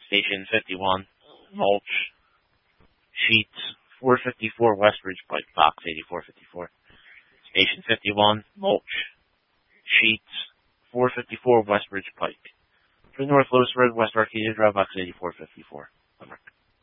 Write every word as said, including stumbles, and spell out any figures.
Station fifty-one, Mulch, Sheets, four fifty-four West Ridge Pike, box eighty-four fifty-four. Station fifty-one, Mulch, Sheets, four fifty-four West Ridge Pike. For North Louis Road, West Arcadia Drive, box eighty-four fifty-four.